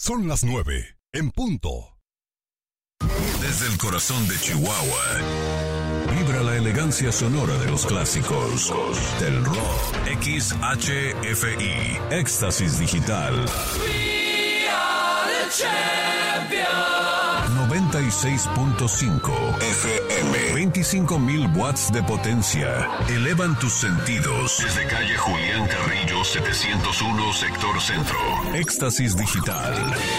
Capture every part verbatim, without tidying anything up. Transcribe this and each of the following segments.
Son las nueve, en punto. Desde el corazón de Chihuahua, vibra la elegancia sonora de los clásicos del rock. X H F I, Éxtasis Digital. We are the champions. noventa y seis punto cinco F M. veinticinco mil watts de potencia. Elevan tus sentidos. Desde calle Julián Carrillo setecientos uno, sector centro. Éxtasis Digital.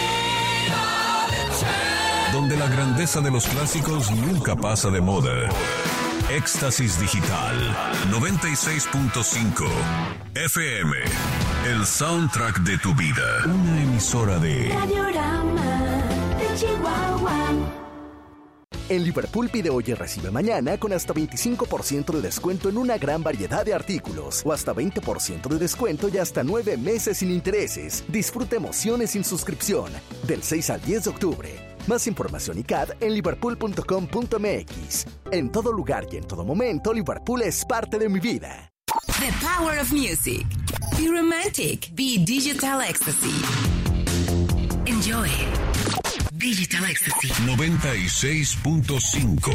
Donde la grandeza de los clásicos nunca pasa de moda. Éxtasis Digital. noventa y seis punto cinco F M. El soundtrack de tu vida. Una emisora de Radiorama de Chihuahua. En Liverpool pide hoy y recibe mañana con hasta veinticinco por ciento de descuento en una gran variedad de artículos o hasta veinte por ciento de descuento y hasta nueve meses sin intereses. Disfruta emociones sin suscripción del seis al diez de octubre. Más información y C A D en liverpool punto com punto m x. En todo lugar y en todo momento, Liverpool es parte de mi vida. The power of music. Be romantic. Be digital ecstasy. Enjoy. Digital ecstasy. noventa y seis punto cinco.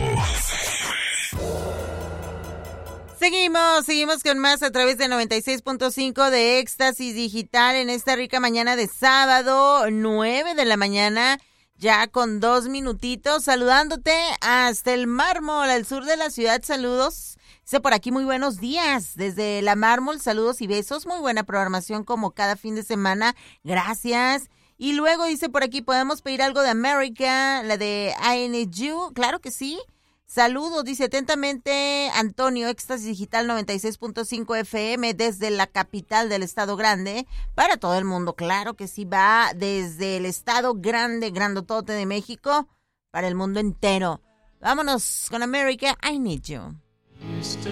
Seguimos, seguimos con más a través de noventa y seis punto cinco de Éxtasis Digital en esta rica mañana de sábado, nueve de la mañana. Ya con dos minutitos, saludándote hasta el Mármol, al sur de la ciudad. Saludos. Dice por aquí, muy buenos días. Desde la Mármol, saludos y besos. Muy buena programación como cada fin de semana. Gracias. Y luego dice por aquí, ¿podemos pedir algo de América? La de I Need You. Claro que sí. Saludos, dice atentamente Antonio, Éxtasis Digital noventa y seis punto cinco F M desde la capital del estado grande para todo el mundo. Claro que sí, va desde el estado grande, grandotote de México para el mundo entero. Vámonos con América, I Need You. Used to